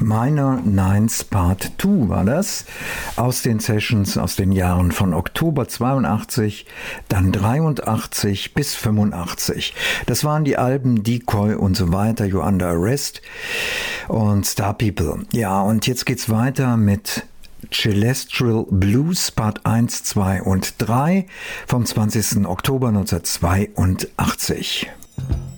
Minor Nines Part 2 war das, aus den Sessions aus den Jahren von Oktober 82, dann 83 bis 85. Das waren die Alben Decoy und so weiter, You're Under Arrest und Star People. Ja, und jetzt geht's weiter mit Celestial Blues Part 1, 2 und 3 vom 20. Oktober 1982.